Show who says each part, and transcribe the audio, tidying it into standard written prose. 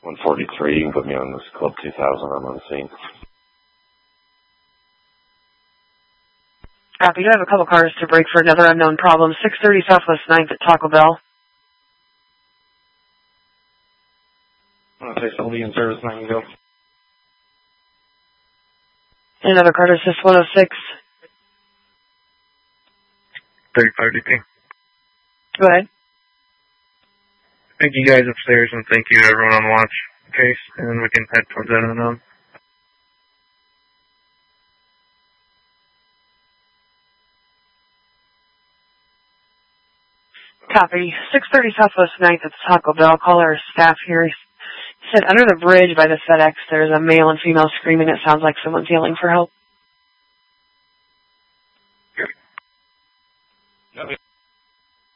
Speaker 1: 143, you can put me on this Club 2000, I'm on the scene.
Speaker 2: Copy, you have a couple cars to break for another unknown problem. 630 Southwest 9th at Taco Bell.
Speaker 1: Okay, so I'll be in service 9 go.
Speaker 2: Another car to assist 106.
Speaker 3: 35 DP.
Speaker 2: Go ahead.
Speaker 3: Thank you guys upstairs, and thank you everyone on watch case, and then we can head towards that unknown.
Speaker 2: Copy. 630 Southwest 9th at the Taco Bell. Call our staff here. He said under the bridge by the FedEx, there's a male and female screaming. It sounds like someone's yelling for help.
Speaker 1: Yep.